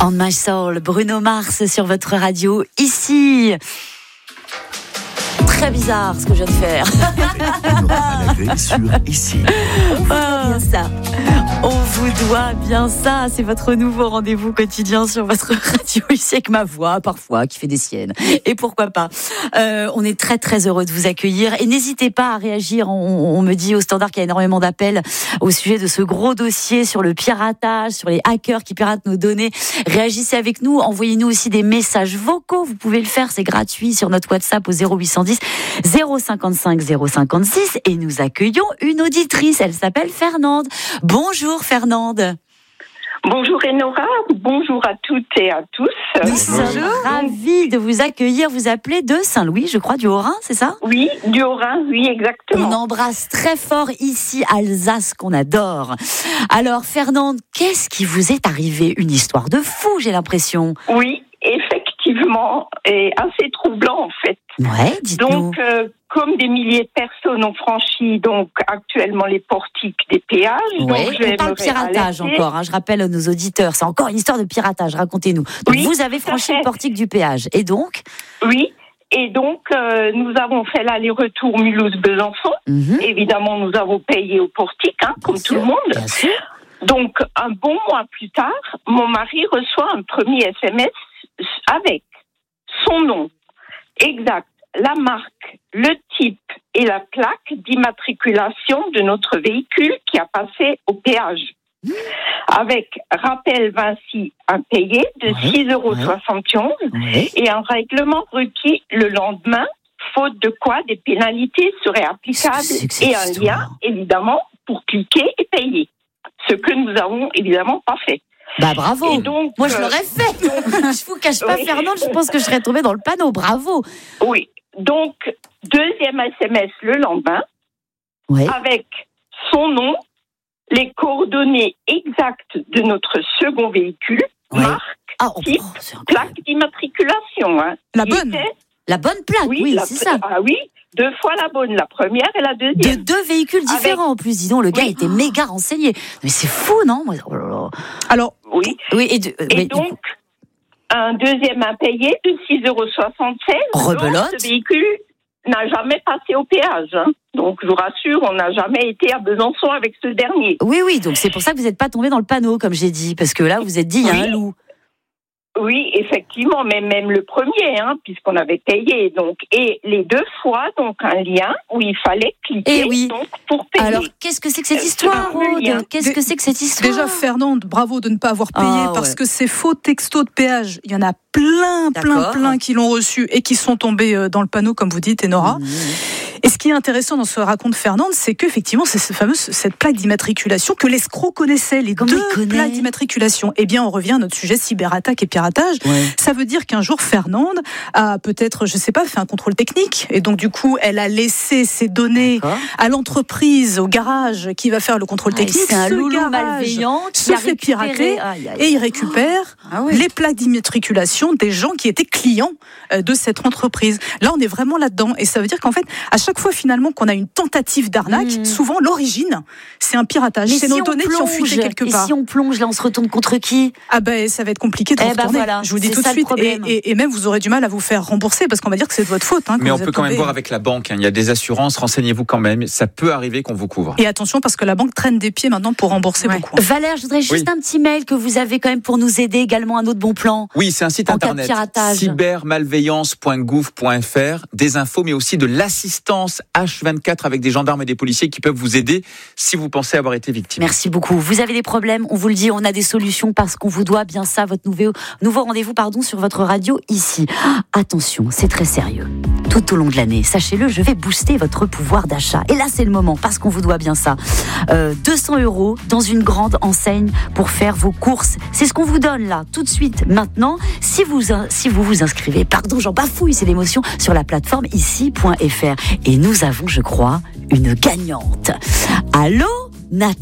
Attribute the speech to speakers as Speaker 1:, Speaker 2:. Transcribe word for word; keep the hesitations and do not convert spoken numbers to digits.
Speaker 1: On My Soul, Bruno Mars sur votre radio, ici. Très bizarre ce que je viens de faire.
Speaker 2: sur ici.
Speaker 1: On vous doit bien ça. On vous doit bien ça. C'est votre nouveau rendez-vous quotidien sur votre radio ici avec ma voix parfois qui fait des siennes. Et pourquoi pas. Euh, on est très très heureux de vous accueillir et n'hésitez pas à réagir. On, on me dit au standard qu'il y a énormément d'appels au sujet de ce gros dossier sur le piratage, sur les hackers qui piratent nos données. Réagissez avec nous. Envoyez-nous aussi des messages vocaux. Vous pouvez le faire, c'est gratuit sur notre WhatsApp au zéro huit cent dix zéro cinquante-cinq zéro cinquante-six et nous accueillons une auditrice. Elle s'appelle Fernande. Bonjour Fernande.
Speaker 3: Bonjour Enora, bonjour à toutes et à tous.
Speaker 1: Nous sommes ravis de vous accueillir. Vous appelez de Saint-Louis, je crois, du Haut-Rhin, c'est ça ?
Speaker 3: Oui, du Haut-Rhin, oui, exactement.
Speaker 1: On embrasse très fort ici Alsace qu'on adore. Alors Fernande, qu'est-ce qui vous est arrivé ? Une histoire de fou, j'ai l'impression.
Speaker 3: Oui, effectivement, et assez troublant en fait.
Speaker 1: Ouais, dites-nous.
Speaker 3: Donc, euh, comme des milliers de personnes ont franchi donc actuellement les portiques des péages.
Speaker 1: Ouais,
Speaker 3: donc je
Speaker 1: on parle piratage
Speaker 3: alerter.
Speaker 1: encore, hein, je rappelle à nos auditeurs, c'est encore une histoire de piratage, racontez-nous. Donc
Speaker 3: Oui,
Speaker 1: vous avez franchi le portique du péage, et donc
Speaker 3: Oui, et donc euh, nous avons fait l'aller-retour Mulhouse-Besançon.
Speaker 1: Mm-hmm.
Speaker 3: Évidemment, nous avons payé au portique, hein, comme
Speaker 1: Bien
Speaker 3: tout
Speaker 1: sûr,
Speaker 3: le monde.
Speaker 1: Bien sûr.
Speaker 3: Donc, un bon mois plus tard, mon mari reçoit un premier S M S avec son nom exact, la marque, le type et la plaque d'immatriculation de notre véhicule qui a passé au péage. Mmh. Avec rappel Vinci impayé de ouais, six euros soixante et onze ouais. et un règlement requis le lendemain, faute de quoi des pénalités seraient applicables c'est que c'est et un histoire. Lien, évidemment, pour cliquer et payer. Ce que nous avons évidemment pas fait.
Speaker 1: Bah bravo.
Speaker 3: Et donc,
Speaker 1: moi je l'aurais fait. Je vous cache pas, oui. Fernande, je pense que je serais tombée dans le panneau. Bravo.
Speaker 3: Oui. Donc deuxième S M S le lendemain, oui. avec son nom, les coordonnées exactes de notre second véhicule, oui. marque,
Speaker 1: ah, oh,
Speaker 3: type,
Speaker 1: oh,
Speaker 3: plaque d'immatriculation. Hein,
Speaker 1: la bonne. Était... La bonne plaque. Oui, oui
Speaker 3: la...
Speaker 1: c'est ça.
Speaker 3: Ah oui. Deux fois la bonne, la première et la deuxième.
Speaker 1: De deux véhicules différents Avec... en plus, dis donc, le gars oui. était méga renseigné. Mais c'est fou, non ? Oh là là.
Speaker 3: Alors, oui.
Speaker 1: oui et, de,
Speaker 3: et
Speaker 1: oui,
Speaker 3: donc, un deuxième impayé de six euros soixante-seize.
Speaker 1: Rebelote.
Speaker 3: Ce véhicule n'a jamais passé au péage. Hein. Donc, je vous rassure, on n'a jamais été à Besançon avec ce dernier.
Speaker 1: Oui, oui, donc c'est pour ça que vous n'êtes pas tombé dans le panneau, comme j'ai dit, parce que là, vous vous êtes dit, il y a
Speaker 3: oui.
Speaker 1: un loup.
Speaker 3: Oui, effectivement, mais même le premier, hein, puisqu'on avait payé, donc, et les deux fois, donc, un lien où il fallait cliquer
Speaker 1: et oui.
Speaker 3: donc, pour payer.
Speaker 1: Alors, qu'est-ce que c'est que cette histoire, Aude ? Qu'est-ce que c'est que cette histoire ?
Speaker 4: Déjà, Fernande, bravo de ne pas avoir payé, ah, parce ouais. que ces faux textos de péage, il y en a plein, plein, D'accord. plein qui l'ont reçu et qui sont tombés dans le panneau, comme vous dites, Enora. Mmh. Et ce qui est intéressant dans ce raconte Fernande, c'est qu'effectivement, c'est cette fameuse cette plaque d'immatriculation que l'escroc connaissait, les
Speaker 1: Comment
Speaker 4: deux plaques d'immatriculation. Eh bien, on revient à notre sujet cyberattaque et piratage. Ouais. Ça veut dire qu'un jour, Fernande a peut-être, je sais pas, fait un contrôle technique. Et donc, du coup, elle a laissé ses données D'accord. à l'entreprise, au garage qui va faire le contrôle technique.
Speaker 1: Ah, c'est un loulou malveillant qui
Speaker 4: se
Speaker 1: a
Speaker 4: fait pirater
Speaker 1: aïe, aïe,
Speaker 4: et il récupère ah, ouais. les plaques d'immatriculation des gens qui étaient clients de cette entreprise. Là, on est vraiment là-dedans. Et ça veut dire qu'en fait, à chaque fois finalement qu'on a une tentative d'arnaque, mmh. souvent l'origine, c'est un piratage.
Speaker 1: Mais
Speaker 4: c'est
Speaker 1: si
Speaker 4: nos données
Speaker 1: plonge,
Speaker 4: qui ont fuité quelque part.
Speaker 1: Et si on plonge, là, on se retourne contre qui ?
Speaker 4: Ah ben, ça va être compliqué de eh retourner. Ben voilà, je vous dis tout de suite. Et, et, et même, vous aurez du mal à vous faire rembourser parce qu'on va dire que c'est de votre faute. Hein,
Speaker 5: Mais on peut quand même voir avec la banque. Hein. Il y a des assurances. Renseignez-vous quand même. Ça peut arriver qu'on vous couvre.
Speaker 4: Et attention parce que la banque traîne des pieds maintenant pour rembourser ouais. beaucoup.
Speaker 1: Valère, je voudrais juste oui. un petit mail que vous avez quand même pour nous aider également, un autre bon plan.
Speaker 5: Oui, c'est un site
Speaker 1: en
Speaker 5: internet.
Speaker 1: cyber
Speaker 5: malveillance point gouv point f r. Des infos, mais aussi de l'assistance H vingt-quatre avec des gendarmes et des policiers qui peuvent vous aider si vous pensez avoir été victime.
Speaker 1: Merci beaucoup. Vous avez des problèmes, on vous le dit, on a des solutions parce qu'on vous doit bien ça, votre nouveau, nouveau rendez-vous pardon, sur votre radio ici. Ah, attention, c'est très sérieux. Tout au long de l'année, sachez-le, je vais booster votre pouvoir d'achat. Et là, c'est le moment parce qu'on vous doit bien ça. Euh, deux cents euros dans une grande enseigne pour faire vos courses. C'est ce qu'on vous donne là, tout de suite, maintenant. Si vous, si vous vous inscrivez, pardon, j'en bafouille, c'est l'émotion, sur la plateforme ici point f r. Et nous avons, je crois, une gagnante. Allô, Nathalie ?